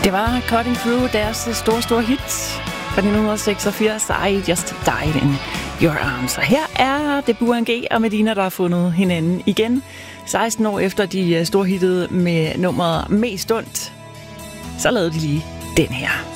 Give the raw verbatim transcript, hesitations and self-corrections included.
Det var Cutting Through, deres store, store hit fra nitten seksogfirs, I Just Died in Your Arms. Og her er det Burhan G og Medina, der har fundet hinanden igen. seksten år efter de storhittede med nummeret Mest Ondt, så lavede de lige den her.